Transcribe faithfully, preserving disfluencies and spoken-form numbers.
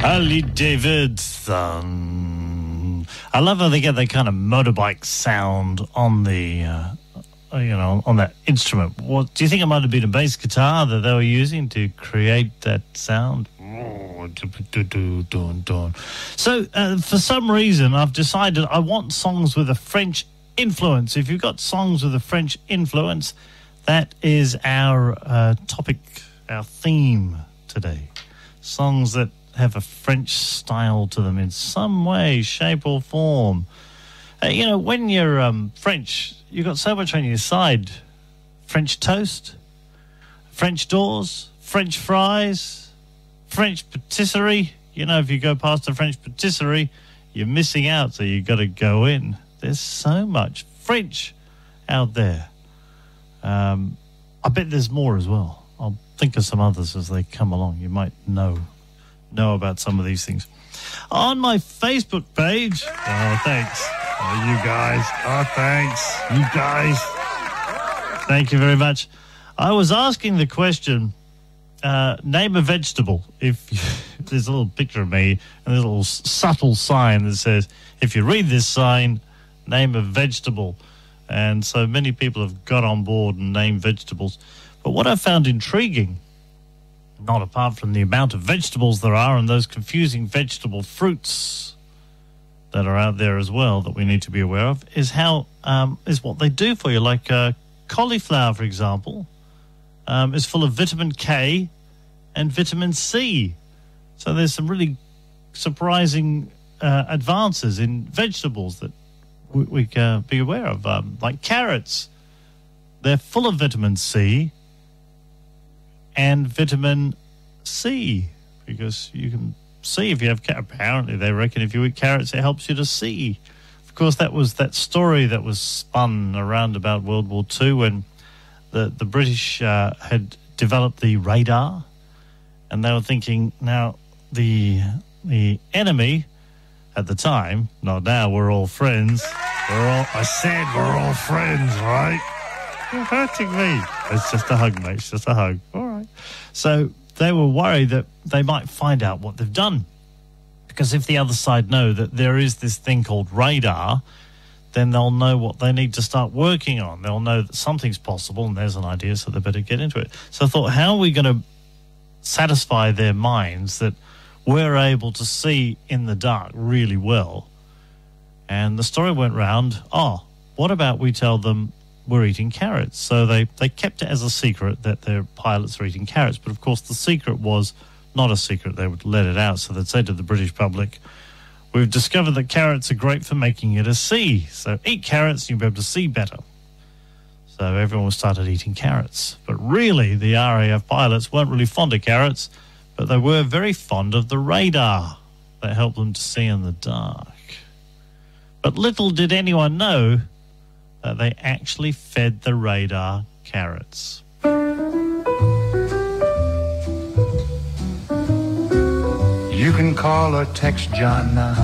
Harley Davidson. I love how they get that kind of motorbike sound on the, uh, you know, on that instrument. What do you think it might have been a bass guitar that they were using to create that sound? So, uh, for some reason, I've decided I want songs with a French influence. If you've got songs with a French influence, that is our uh, topic, our theme today. Songs that have a French style to them in some way, shape or form. Uh, you know, when you're um, French, you've got so much on your side. French toast, French doors, French fries, French patisserie. You know, if you go past a French patisserie, you're missing out, so you've got to go in. There's so much French out there. Um, I bet there's more as well. I'll think of some others as they come along. You might know know about some of these things. On my Facebook page, oh, thanks. Oh, you guys. Oh, thanks. You guys. Thank you very much. I was asking the question, uh, name a vegetable. If you, there's a little picture of me and there's a little subtle sign that says, if you read this sign, name a vegetable. And so many people have got on board and named vegetables. But what I found intriguing, not apart from the amount of vegetables there are and those confusing vegetable fruits that are out there as well that we need to be aware of, is how um, is what they do for you. Like uh, cauliflower, for example, um, is full of vitamin K and vitamin C. So there's some really surprising uh, advances in vegetables that we, we can be aware of. Um, like carrots, they're full of vitamin C and vitamin C, because you can see if you have carrots. Apparently they reckon if you eat carrots it helps you to see. Of course, that was that story that was spun around about World War Two when the, the British uh, had developed the radar, and they were thinking, now the the enemy at the time, not now, we're all friends. We're all, I said we're all friends, right? You're hurting me. It's just a hug, mate. It's just a hug. All right. So they were worried that they might find out what they've done. Because if the other side know that there is this thing called radar, then they'll know what they need to start working on. They'll know that something's possible and there's an idea, so they better get into it. So I thought, how are we going to satisfy their minds that we're able to see in the dark really well? And the story went round, oh, what about we tell them we're eating carrots? So they, they kept it as a secret that their pilots are eating carrots. But, of course, the secret was not a secret. They would let it out. So they'd say to the British public, we've discovered that carrots are great for making you to see. So eat carrots and you'll be able to see better. So everyone started eating carrots. But really, the R A F pilots weren't really fond of carrots, but they were very fond of the radar that helped them to see in the dark. But little did anyone know that they actually fed the radar carrots. You can call or text John now.